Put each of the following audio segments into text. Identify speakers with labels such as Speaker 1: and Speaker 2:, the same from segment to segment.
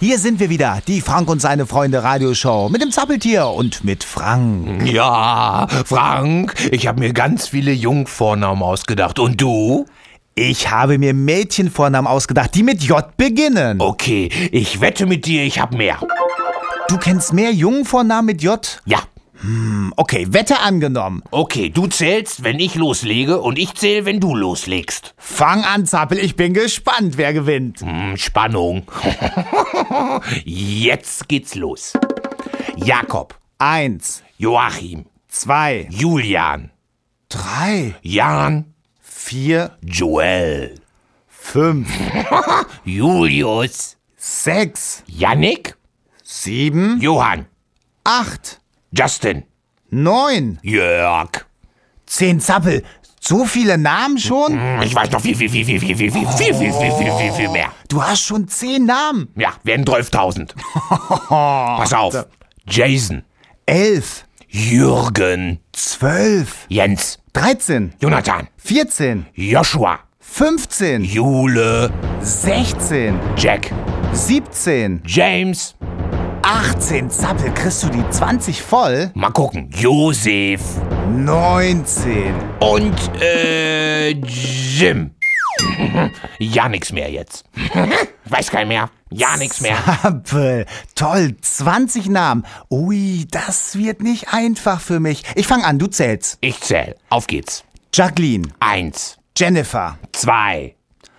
Speaker 1: Hier sind wir wieder, die Frank und seine Freunde Radioshow mit dem Zappeltier und mit Frank.
Speaker 2: Ja, Frank, ich habe mir ganz viele Jungvornamen ausgedacht. Und du?
Speaker 1: Ich habe mir Mädchenvornamen ausgedacht, die mit J beginnen.
Speaker 2: Okay, ich wette mit dir, ich habe mehr.
Speaker 1: Du kennst mehr Jungvornamen mit J?
Speaker 2: Ja.
Speaker 1: Okay, Wette angenommen.
Speaker 2: Okay, du zählst, wenn ich loslege und ich zähle, wenn du loslegst.
Speaker 1: Fang an, Zappel, ich bin gespannt, wer gewinnt.
Speaker 2: Spannung. Jetzt geht's los. Jakob,
Speaker 1: 1,
Speaker 2: Joachim,
Speaker 1: 2,
Speaker 2: Julian,
Speaker 1: 3,
Speaker 2: Jan,
Speaker 1: 4,
Speaker 2: Joel,
Speaker 1: 5,
Speaker 2: Julius,
Speaker 1: 6,
Speaker 2: Yannick,
Speaker 1: 7,
Speaker 2: Johann,
Speaker 1: 8,
Speaker 2: Justin,
Speaker 1: 9,
Speaker 2: Jörg.
Speaker 1: 10, Zappel. So viele Namen schon?
Speaker 2: Ich weiß noch viel mehr.
Speaker 1: Du hast schon 10 Namen.
Speaker 2: Ja, werden 12.000. Pass auf. Jason,
Speaker 1: 11,
Speaker 2: Jürgen,
Speaker 1: 12,
Speaker 2: Jens,
Speaker 1: 13,
Speaker 2: Jonathan,
Speaker 1: 14,
Speaker 2: Joshua,
Speaker 1: 15,
Speaker 2: Jule,
Speaker 1: 16,
Speaker 2: Jack,
Speaker 1: 17,
Speaker 2: James,
Speaker 1: 18, Zappel, kriegst du die 20 voll?
Speaker 2: mal gucken, Josef
Speaker 1: 19.
Speaker 2: und Jim. Ja, nix mehr jetzt. Weiß kein mehr. Ja, nix mehr.
Speaker 1: Zappel, toll, 20 Namen. Ui, das wird nicht einfach für mich. Ich fang an, du zählst.
Speaker 2: Ich zähl. Auf geht's.
Speaker 1: Jacqueline,
Speaker 2: 1,
Speaker 1: Jennifer,
Speaker 2: 2,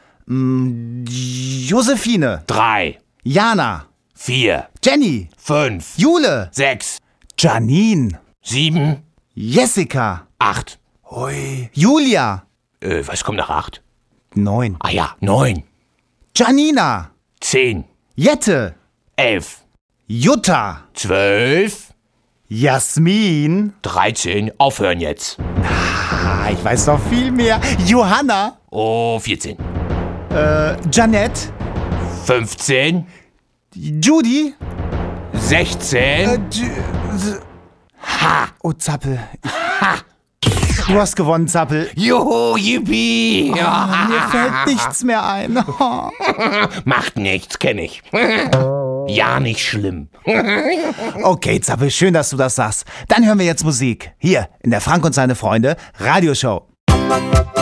Speaker 1: Josephine,
Speaker 2: 3,
Speaker 1: Jana,
Speaker 2: 4,
Speaker 1: Jenny,
Speaker 2: 5,
Speaker 1: Jule,
Speaker 2: 6,
Speaker 1: Janine,
Speaker 2: 7,
Speaker 1: Jessica,
Speaker 2: 8.
Speaker 1: ui, Julia,
Speaker 2: Was kommt nach 8?
Speaker 1: 9,
Speaker 2: Ah ja, 9,
Speaker 1: Janina,
Speaker 2: 10,
Speaker 1: Jette,
Speaker 2: 11,
Speaker 1: Jutta,
Speaker 2: 12,
Speaker 1: Jasmin,
Speaker 2: 13. Aufhören jetzt.
Speaker 1: ich weiß noch viel mehr, Johanna,
Speaker 2: Oh, 14,
Speaker 1: Janette,
Speaker 2: 15,
Speaker 1: Judy,
Speaker 2: 16. Ha!
Speaker 1: Oh, Zappel. Du hast gewonnen, Zappel.
Speaker 2: Juhu, yippie!
Speaker 1: Mir fällt nichts mehr ein.
Speaker 2: Macht nichts, kenn ich. Ja, nicht schlimm.
Speaker 1: Okay, Zappel, schön, dass du das sagst. Dann hören wir jetzt Musik. Hier in der Frank und seine Freunde Radioshow.